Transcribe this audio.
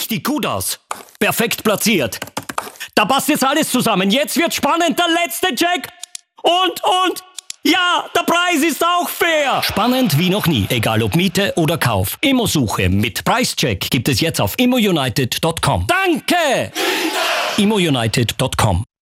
richtig gut aus. Perfekt platziert. Da passt jetzt alles zusammen. Jetzt wird spannend, der letzte Check. Und, ja, der Preis ist auch fair. Spannend wie noch nie, egal ob Miete oder Kauf. Immosuche mit Preischeck gibt es jetzt auf immounited.com. Danke! ImmoUnited.com